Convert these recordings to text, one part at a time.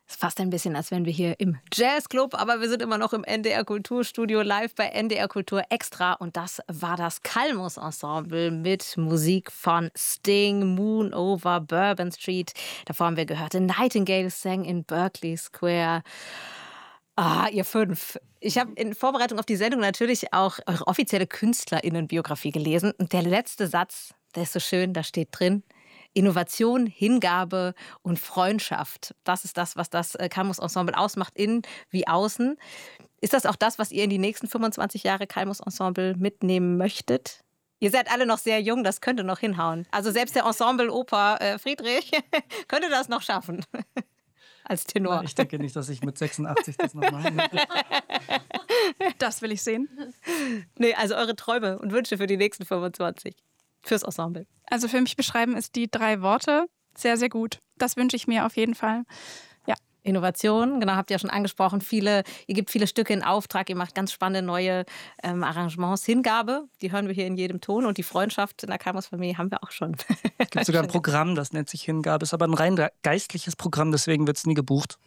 ist fast ein bisschen, als wären wir hier im Jazzclub, aber wir sind immer noch im NDR Kulturstudio live bei NDR Kultur Extra. Und das war das Calmus Ensemble mit Musik von Sting, Moon over Bourbon Street. Davor haben wir gehört, The Nightingale sang in Berkeley Square. Ah, ihr 5. Ich habe in Vorbereitung auf die Sendung natürlich auch eure offizielle KünstlerInnenbiografie gelesen. Und der letzte Satz, der ist so schön, da steht drin: Innovation, Hingabe und Freundschaft. Das ist das, was das Calmus Ensemble ausmacht, innen wie außen. Ist das auch das, was ihr in die nächsten 25 Jahre Calmus Ensemble mitnehmen möchtet? Ihr seid alle noch sehr jung, das könnte noch hinhauen. Also selbst der Ensemble-Oper Friedrich könnte das noch schaffen. Als Tenor. Ich denke nicht, dass ich mit 86 das noch machen will. Das will ich sehen. Nee, also eure Träume und Wünsche für die nächsten 25. Fürs Ensemble. Also für mich beschreiben es die 3 Worte sehr, sehr gut. Das wünsche ich mir auf jeden Fall. Ja. Innovation, genau, habt ihr ja schon angesprochen. Ihr gebt viele Stücke in Auftrag, ihr macht ganz spannende neue Arrangements. Hingabe, die hören wir hier in jedem Ton. Und die Freundschaft in der Calmus-Familie haben wir auch schon. Es gibt sogar ein Programm, das nennt sich Hingabe. Ist aber ein rein geistliches Programm, deswegen wird es nie gebucht.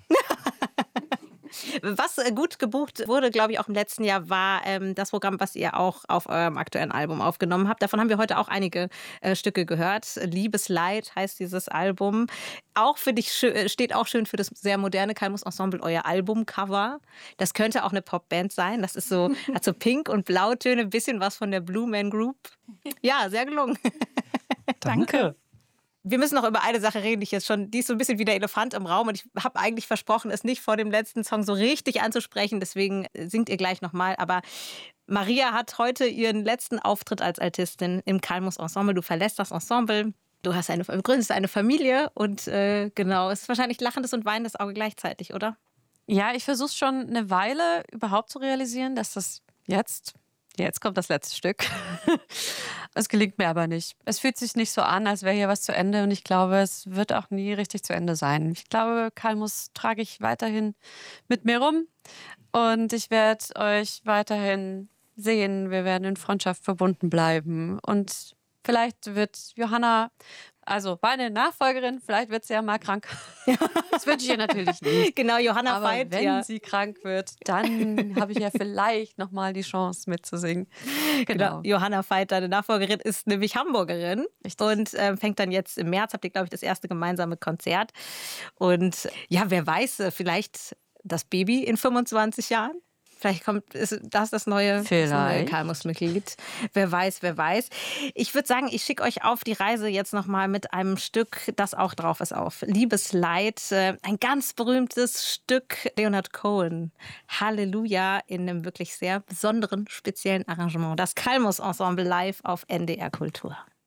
Was gut gebucht wurde, glaube ich, auch im letzten Jahr, war das Programm, was ihr auch auf eurem aktuellen Album aufgenommen habt. Davon haben wir heute auch einige Stücke gehört. Liebesleid heißt dieses Album. Auch für dich steht auch schön für das sehr moderne Calmus Ensemble euer Albumcover. Das könnte auch eine Popband sein. Das ist so, hat so Pink- und Blautöne, ein bisschen was von der Blue Man Group. Ja, sehr gelungen. Danke. Wir müssen noch über eine Sache reden, die ist so ein bisschen wie der Elefant im Raum. Und ich habe eigentlich versprochen, es nicht vor dem letzten Song so richtig anzusprechen. Deswegen singt ihr gleich nochmal. Aber Maria hat heute ihren letzten Auftritt als Altistin im Calmus Ensemble. Du verlässt das Ensemble. Du gründest eine Familie. Und genau, es ist wahrscheinlich lachendes und weinendes Auge gleichzeitig, oder? Ja, ich versuche schon eine Weile überhaupt zu realisieren, dass das jetzt kommt das letzte Stück. Es gelingt mir aber nicht. Es fühlt sich nicht so an, als wäre hier was zu Ende. Und ich glaube, es wird auch nie richtig zu Ende sein. Ich glaube, Calmus trage ich weiterhin mit mir rum. Und ich werde euch weiterhin sehen. Wir werden in Freundschaft verbunden bleiben. Und vielleicht wird Johanna, also meine Nachfolgerin, vielleicht wird sie ja mal krank. Das wünsche ich ihr natürlich nicht. Genau, Johanna Aber Veit. wenn sie krank wird, dann habe ich ja vielleicht nochmal die Chance mitzusingen. Genau. Johanna Veit, deine Nachfolgerin, ist nämlich Hamburgerin. Richtig. Und fängt dann jetzt im März, habt ihr, glaube ich, das erste gemeinsame Konzert. Und ja, wer weiß, vielleicht das Baby in 25 Jahren? Vielleicht ist das neue Calmus-Mitglied. Wer weiß, wer weiß. Ich würde sagen, ich schicke euch auf die Reise jetzt nochmal mit einem Stück, das auch drauf ist auf Liebesleid. Ein ganz berühmtes Stück, Leonard Cohen. Halleluja, in einem wirklich sehr besonderen, speziellen Arrangement. Das Calmus Ensemble live auf NDR Kultur.